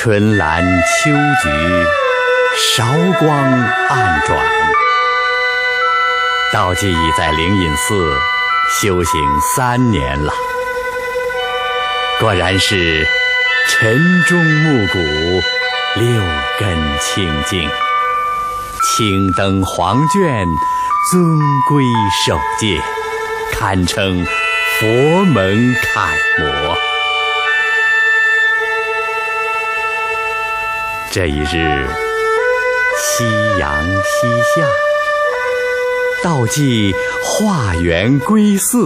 春兰秋菊，韶光暗转。道济已在灵隐寺修行3年了，果然是晨钟暮鼓，6根清净，青灯黄卷，尊贵守戒，堪称佛门楷模。这一日，夕阳西下，道济化缘归寺。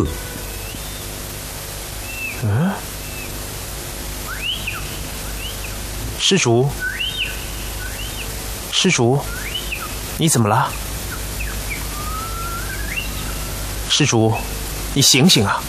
施主，施主，你怎么了？施主，你醒醒啊！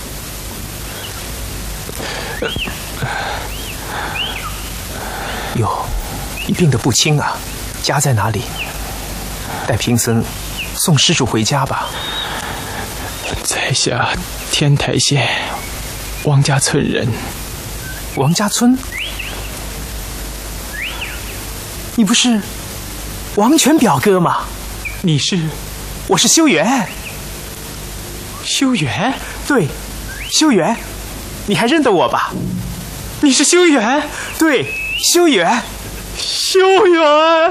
哟，你病得不轻啊，家在哪里？带贫僧送施主回家吧。 在下天台县王家村人。 王家村？你不是王权表哥吗？ 你是？ 我是修缘。 修缘？ 对，修缘。你还认得我吧？ 你是修缘？ 对，修缘。 修缘。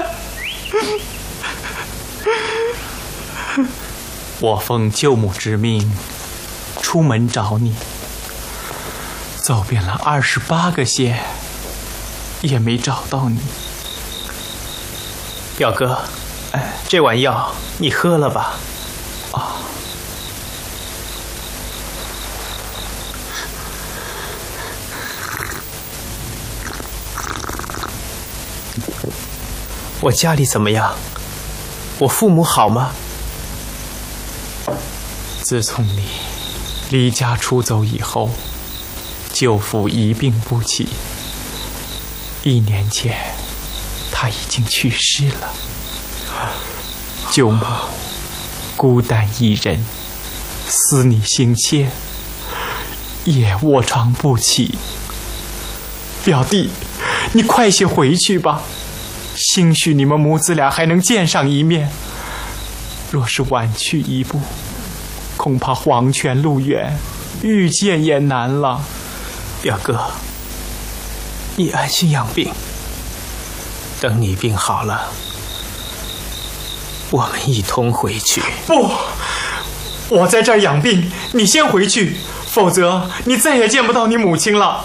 我奉舅母之命出门找你，走遍了28个县，也没找到你。 表哥，这碗药你喝了吧。我家里怎么样？我父母好吗？ 自从你离家出走以后，舅父一病不起。1年前，他已经去世了。舅母孤单一人，思你心切，也卧床不起。表弟，你快些回去吧，兴许你们母子俩还能见上一面。若是晚去一步，恐怕黄泉路远，遇见也难了。 表哥，你安心养病，等你病好了，我们一同回去。 不，我在这儿养病，你先回去，否则你再也见不到你母亲了。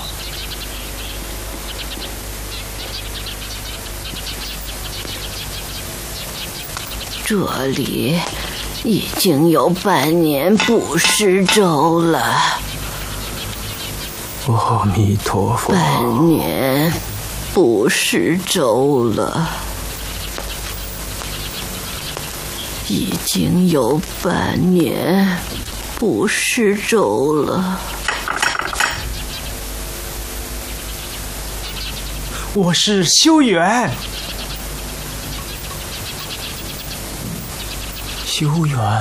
这里已经有半年不施粥了。 阿弥陀佛。 半年不施粥了，已经有半年不施粥了。 我是修缘。 修缘，